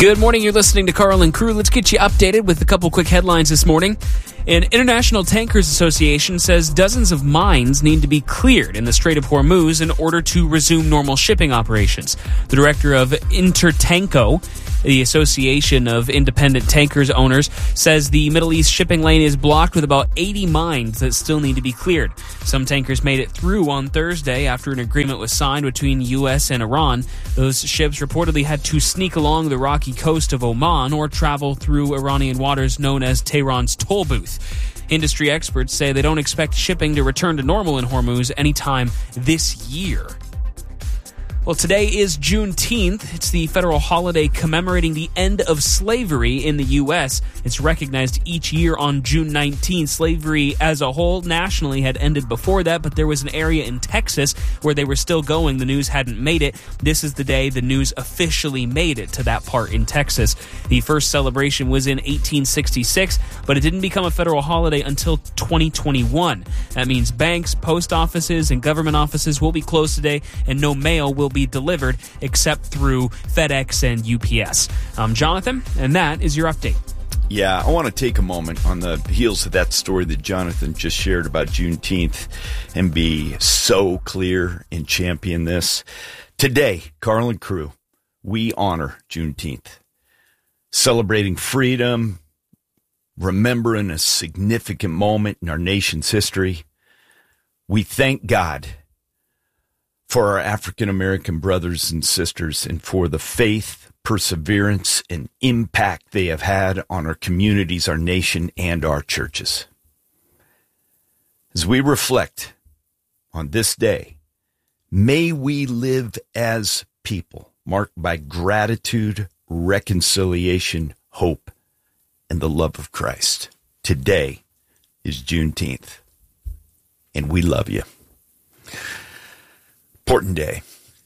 Good morning. You're listening to Carl and Crew. Let's get you updated with a couple quick headlines this morning. An International Tankers Association says dozens of mines need to be cleared in the Strait of Hormuz in order to resume normal shipping operations. The director of Intertanko, the Association of Independent Tankers Owners, says the Middle East shipping lane is blocked with about 80 mines that still need to be cleared. Some tankers made it through on Thursday after an agreement was signed between U.S. and Iran. Those ships reportedly had to sneak along the rocky coast of Oman or travel through Iranian waters known as Tehran's toll booth. Industry experts say they don't expect shipping to return to normal in Hormuz anytime this year. Well, today is Juneteenth. It's the federal holiday commemorating the end of slavery in the U.S. It's recognized each year on June 19th. Slavery as a whole nationally had ended before that, but there was an area in Texas where they were still going. The news hadn't made it. This is the day the news officially made it to that part in Texas. The first celebration was in 1866, but it didn't become a federal holiday until 2021. That means banks, post offices, and government offices will be closed today, and no mail will be delivered except through FedEx and UPS. I'm Jonathan, and that is your update. Yeah, I want to take a moment on the heels of that story that Jonathan just shared about Juneteenth and be so clear and champion this. Today, Carl and Crew, we honor Juneteenth, celebrating freedom, remembering a significant moment in our nation's history. We thank God for our African-American brothers and sisters and for the faith, perseverance, and impact they have had on our communities, our nation, and our churches. As we reflect on this day, may we live as people marked by gratitude, reconciliation, hope, and the love of Christ. Today is Juneteenth, and we love you. Important day.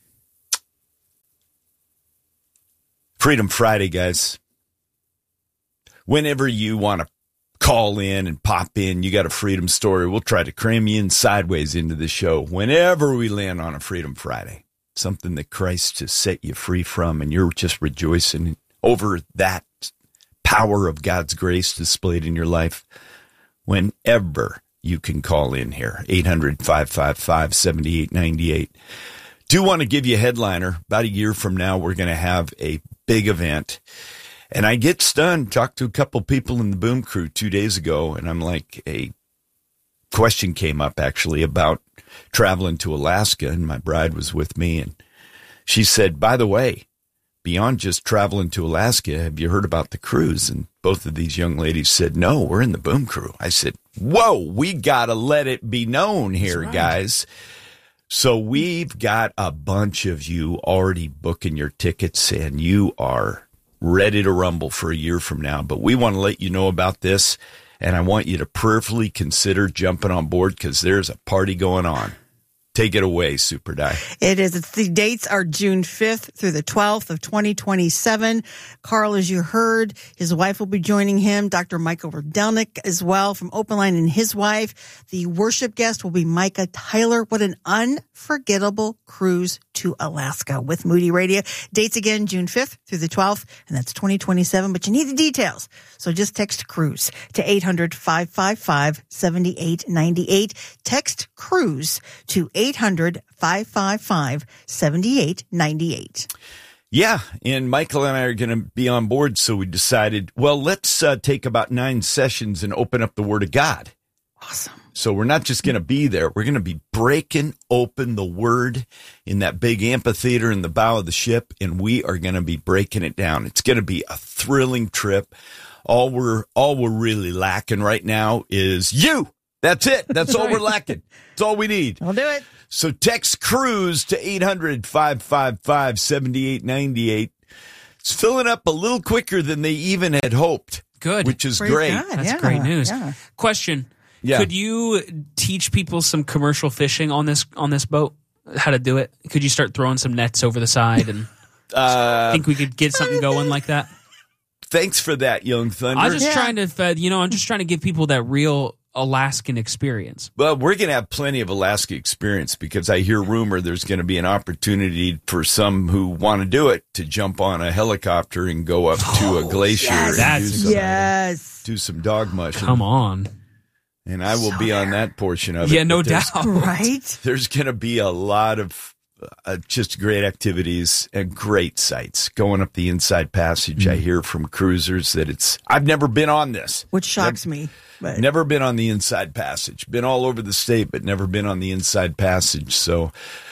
Freedom Friday, guys. Whenever you want to call in and pop in, you got a freedom story, we'll try to cram you in sideways into the show. Whenever we land on a Freedom Friday, something that Christ has set you free from, and you're just rejoicing over that power of God's grace displayed in your life. Whenever you can call in here, 800-555-7898. Do want to give you a headliner. About a year from now, we're going to have a big event. And I get stunned. Talked to a couple people in the Boom Crew 2 days ago, and I'm like, a question came up, actually, about traveling to Alaska, and my bride was with me, and she said, by the way, beyond just traveling to Alaska, have you heard about the cruise? And both of these young ladies said, no, we're in the Boom Crew. I said, whoa, we got to let it be known here, right, guys. So we've got a bunch of you already booking your tickets, and you are ready to rumble for a year from now. But we want to let you know about this, and I want you to prayerfully consider jumping on board because there's a party going on. Take it away, Super Di. It is. The dates are June 5th through the 12th of 2027. Carl, as you heard, his wife will be joining him. Dr. Michael Rodelnik as well from Open Line and his wife. The worship guest will be Micah Tyler. What an unforgettable cruise to Alaska with Moody Radio. Dates again, June 5th through the 12th, and that's 2027. But you need the details. So just text cruise to 800-555-7898. Text cruise to 800-555-7898. Yeah, and Michael and I are going to be on board, so we decided, well, let's take about 9 sessions and open up the Word of God. Awesome. So we're not just going to be there. We're going to be breaking open the Word in that big amphitheater in the bow of the ship, and we are going to be breaking it down. It's going to be a thrilling trip. All we're really lacking right now is you. That's it. That's all we're lacking. That's all we need. I'll do it. So text cruise to 800-555-7898. It's filling up a little quicker than they even had hoped. Good. Which is Praise great. God. That's Yeah. great news. Yeah. Question. Yeah. Could you teach people some commercial fishing on this boat? How to do it? Could you start throwing some nets over the side and think we could get something going like that? Thanks for that, Young Thunder. I'm just trying to give people that real Alaskan experience? Well, we're going to have plenty of Alaska experience because I hear rumor there's going to be an opportunity for some who want to do it to jump on a helicopter and go up to a glacier and do some dog mushing. Come on. And I will be on that portion of it. Yeah, no doubt. Right? There's going to be a lot of just great activities and great sights. Going up the Inside Passage, I hear from cruisers that I've never been on this. Which shocks me. But. Never been on the Inside Passage. Been all over the state, but never been on the Inside Passage. So